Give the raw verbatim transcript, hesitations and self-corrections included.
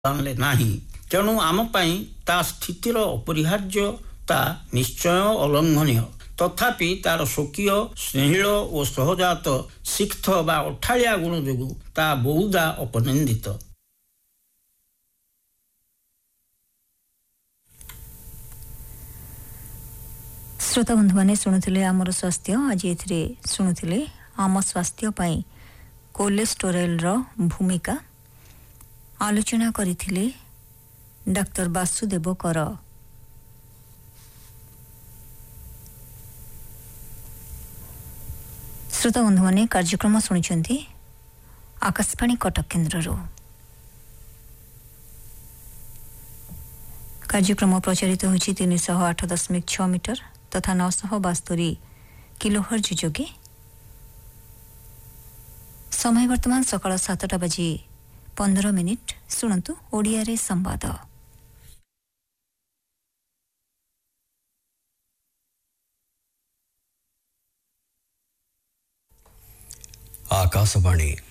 ଜାଣିଲେ ନାହିଁ। ତେଣୁ ଆମ ପାଇଁ ତା ସ୍ଥିତିର ଅପରିହାର୍ଯ୍ୟତା ନିଶ୍ଚୟ ଅଲଙ୍ଘନୀୟ। ତଥାପି ତାର ସ୍ୱକୀୟ ସ୍ନେହିଳ ଓ ସହଜାତ ସିକ୍ଥ ବା ଅଠାଳିଆ ଗୁଣ ଯୋଗୁଁ ତା ବହୁଦା ଅପନିନ୍ଦିତ। ଶ୍ରୋତା ବନ୍ଧୁମାନେ ଶୁଣୁଥିଲେ ଆମର ସ୍ୱାସ୍ଥ୍ୟ। ଆଜି ଏଥିରେ ଶୁଣୁଥିଲେ ଆମ ସ୍ୱାସ୍ଥ୍ୟ ପାଇଁ କୋଲେଷ୍ଟେରୋଲର ଭୂମିକା। ଆଲୋଚନା କରିଥିଲେ ଡାକ୍ତର ବାସୁଦେବ କର। ଶ୍ରୋତା ବନ୍ଧୁମାନେ କାର୍ଯ୍ୟକ୍ରମ ଶୁଣିଛନ୍ତି ଆକାଶବାଣୀ କଟକ କେନ୍ଦ୍ରରୁ। କାର୍ଯ୍ୟକ୍ରମ ପ୍ରଚାରିତ ହେଉଛି ତିନିଶହ ଆଠ ଦଶମିକ ଛଅ ମିଟର ତଥା ନଅଶହ ବାସ୍ତୋରି କିଲୋହର୍ଜ ଯୋଗେ। ସମୟ ବର୍ତ୍ତମାନ ସକାଳ ସାତଟା ବାଜି ପନ୍ଦର ମିନିଟ୍। ଶୁଣନ୍ତୁ ଓଡ଼ିଆରେ ସମ୍ବାଦ। आकाशवाणी